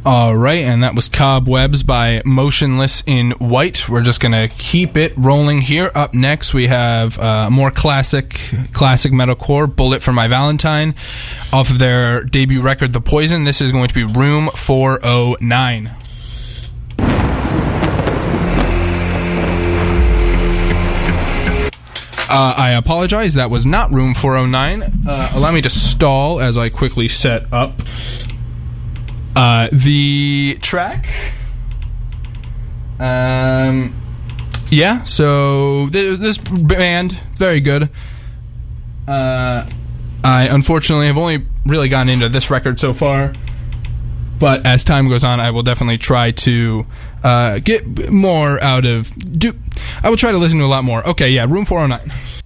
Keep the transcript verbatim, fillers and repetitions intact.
All right, and that was Cobwebs by Motionless in White. We're just going to keep it rolling here. Up next, we have uh, more classic classic metalcore, Bullet for My Valentine, off of their debut record, The Poison. This is going to be Room four oh nine. Uh, I apologize, that was not Room four oh nine. Uh, allow me to stall as I quickly set up Uh, the track, um, yeah, so th- this band, very good. Uh, I unfortunately have only really gotten into this record so far, but as time goes on, I will definitely try to uh, get more out of, do, I will try to listen to a lot more. Okay, yeah, Room four oh nine.